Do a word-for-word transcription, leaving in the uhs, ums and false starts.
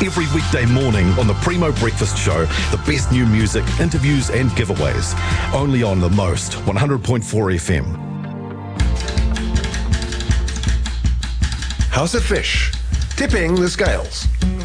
Every weekday morning on the Primo Breakfast Show, the best new music, interviews and giveaways. Only on The Most, one hundred point four F M. How's it fish? Tipping the scales.